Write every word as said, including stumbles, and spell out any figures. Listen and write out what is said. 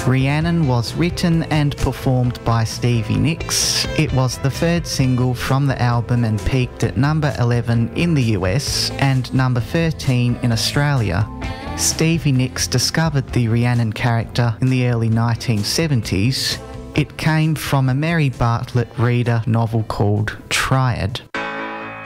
Rhiannon was written and performed by Stevie Nicks. It was the third single from the album and peaked at number eleven in the U S and number thirteen in Australia. Stevie Nicks discovered the Rhiannon character in the early nineteen seventies. It came from a Mary Bartlett Reader novel called Triad.